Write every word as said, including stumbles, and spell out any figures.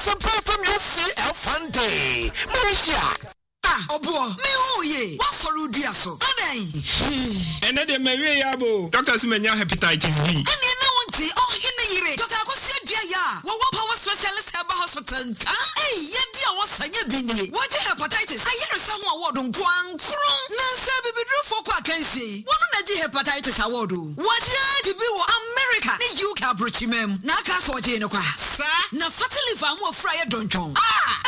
support from your C L Fund Day. Malaysia. Ah, obo, me who ye? What for Rudia so? Aday. And then my way, abo. Doctor Simenya hepatitis B. And you know what? Oh, in the year. Doctor Agosia Dia. What power specialist have a hospital? Hey, yet dear was Sanya Bini. What hepatitis? I hear someone word on Quang Krum. Nancy Bibi for Quakency. One of the hepatitis award. What ya to be America? The U K Bruchimem. Naka so Jeno. Sir, na fatally far more fryer don't you? Ah!